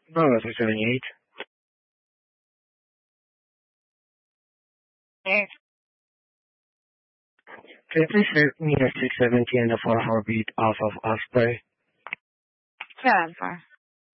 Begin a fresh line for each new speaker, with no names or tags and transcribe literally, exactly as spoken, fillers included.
Bravo three seventy-eight.
Yes.
Can you please set me a six seventy and a four heartbeat off of Osprey?
seven four.